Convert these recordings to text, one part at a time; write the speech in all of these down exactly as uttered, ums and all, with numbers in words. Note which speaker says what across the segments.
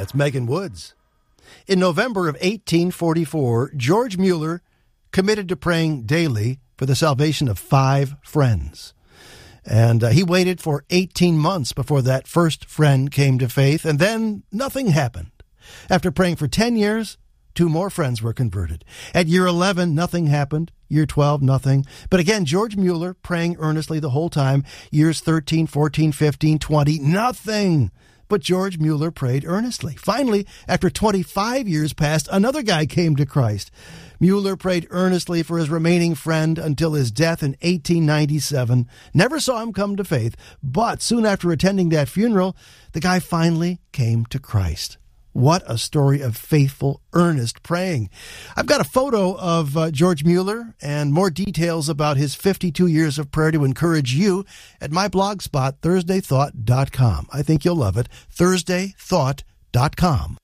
Speaker 1: That's Megan Woods. In November of eighteen forty-four, George Mueller committed to praying daily for the salvation of five friends. And uh, he waited for eighteen months before that first friend came to faith, and then nothing happened. After praying for ten years, two more friends were converted. At year eleven, nothing happened. Year twelve, nothing. But again, George Mueller praying earnestly the whole time. Years thirteen, fourteen, fifteen, twenty, nothing. But George Mueller prayed earnestly. Finally, after twenty-five years passed, another guy came to Christ. Mueller prayed earnestly for his remaining friend until his death in eighteen ninety-seven. Never saw him come to faith, but soon after attending that funeral, the guy finally came to Christ. What a story of faithful, earnest praying. I've got a photo of uh, George Mueller and more details about his fifty-two years of prayer to encourage you at my blog spot, Thursday Thought dot com. I think you'll love it, Thursday Thought dot com.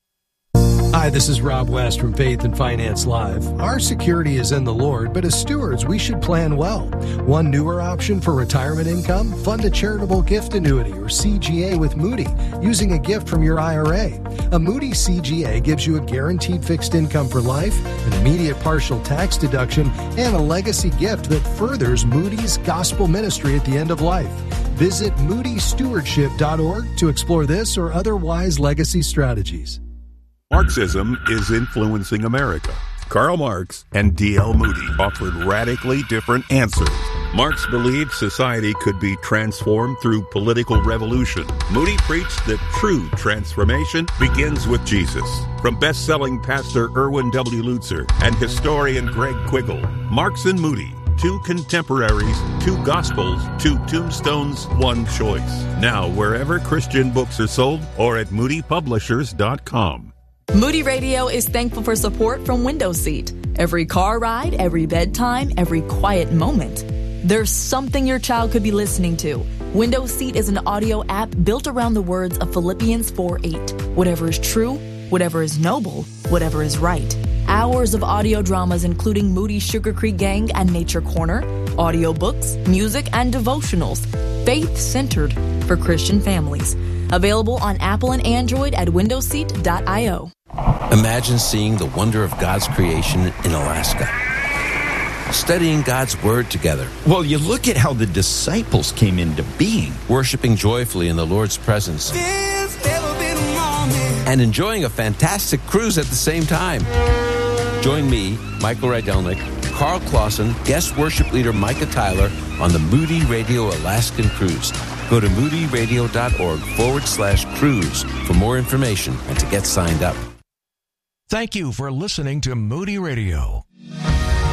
Speaker 2: Hi, this is Rob West from Faith and Finance Live. Our security is in the Lord, but as stewards, we should plan well. One newer option for retirement income? Fund a charitable gift annuity or C G A with Moody using a gift from your I R A. A Moody C G A gives you a guaranteed fixed income for life, an immediate partial tax deduction, and a legacy gift that furthers Moody's gospel ministry at the end of life. Visit moody stewardship dot org to explore this or other wise legacy strategies.
Speaker 3: Marxism is influencing America. Karl Marx and D L Moody offered radically different answers. Marx believed society could be transformed through political revolution. Moody preached that true transformation begins with Jesus. From best-selling pastor Erwin W. Lutzer and historian Greg Quiggle, Marx and Moody, two contemporaries, two gospels, two tombstones, one choice. Now, wherever Christian books are sold or at moody publishers dot com.
Speaker 4: Moody Radio is thankful for support from Window Seat. Every car ride, every bedtime, every quiet moment, there's something your child could be listening to. Window Seat is an audio app built around the words of Philippians four eight. Whatever is true, whatever is noble, whatever is right. Hours of audio dramas including Moody's Sugar Creek Gang and Nature Corner, audiobooks, music, and devotionals, faith-centered for Christian families. Available on Apple and Android at window seat dot io.
Speaker 5: Imagine seeing the wonder of God's creation in Alaska. Studying God's Word together.
Speaker 6: Well, you look at how the disciples came into being.
Speaker 5: Worshiping joyfully in the Lord's presence. And enjoying a fantastic cruise at the same time. Join me, Michael Rydelnik, Carl Clausen, guest worship leader Micah Tyler on the Moody Radio Alaskan Cruise. Go to moody radio dot org forward slash cruise for more information and to get signed up.
Speaker 7: Thank you for listening to Moody Radio.